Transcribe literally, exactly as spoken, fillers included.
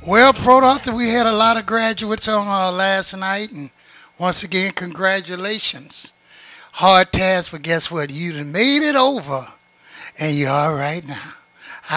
Well, Pro Doctor, we had a lot of graduates on uh, last night, and once again, congratulations. Hard task, but guess what? You done made it over, and you're all right now.